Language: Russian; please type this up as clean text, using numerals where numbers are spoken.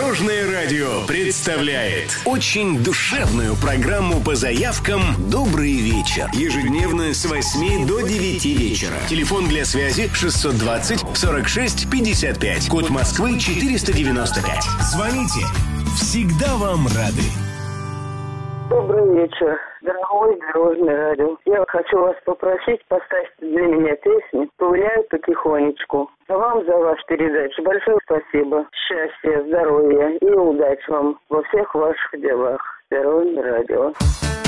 Дорожное радио представляет очень душевную программу по заявкам «Добрый вечер». Ежедневно с 8 до 9 вечера. Телефон для связи 620 46 55. Код Москвы 495. Звоните. Всегда вам рады. Добрый вечер, дорогой Дорожное радио. Я хочу вас попросить поставить для меня песню «Погуляю потихонечку». А вам за вашу передачу большое спасибо. Счастья, здоровья и удачи вам во всех ваших делах. Дорожное радио.